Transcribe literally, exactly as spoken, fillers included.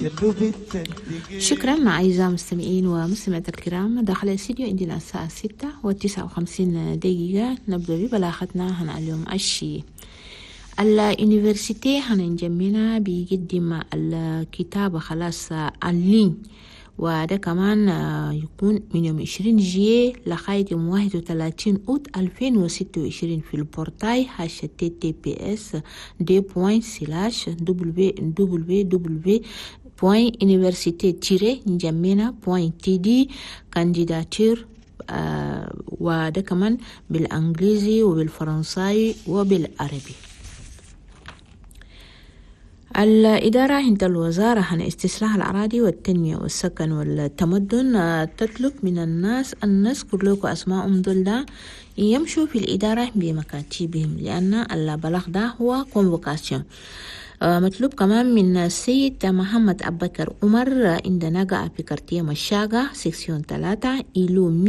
شكرا أعزائي المستمعين ومستمعات الكرام. داخل الاستديو عندنا الساعة ستة وتسعة وخمسين دقيقة. نبدأ ببلاغتنا هنا اليوم الشيء. اليونيفرسيتي هنجمنا بيقدم الكتابة خلاص أونلاين، وده كمان يكون من يوم عشرين جي لغاية يوم واحد وثلاثين أوت ألفين وستة وعشرين في البورتاي هاش تي تي بي اس دي بوين سلاش دبليو دبليو دبليو بوين يونيفرسيتي تيري نجمنا بوين تي دي كانديداتير، آه وده كمان بالانجليزي وبالفرنساي وبالعربي. الإدارة عند الوزارة عن استصلاح الأراضي والتنمية والسكن والتمدن تطلب من الناس أن نذكر لكم أسماءهم دول يمشوا في الإدارة بمكاتبهم، لأن البلاغ ده هو كونفوكاسيون. مطلوب كمان من السيد محمد أبو بكر عمر عندنا في كارتيه مشاغة سيكسيون ثلاثة إيلو